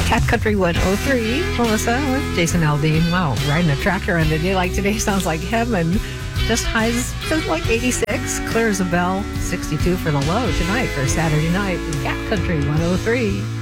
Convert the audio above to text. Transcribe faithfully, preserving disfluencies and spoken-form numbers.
Cat Country one oh three, Melissa with Jason Aldean. Wow, riding a tractor on a day like today sounds like heaven. Just highs to like eighty-six, clear as a bell, sixty-two for the low tonight for Saturday night. Cat Country one oh three.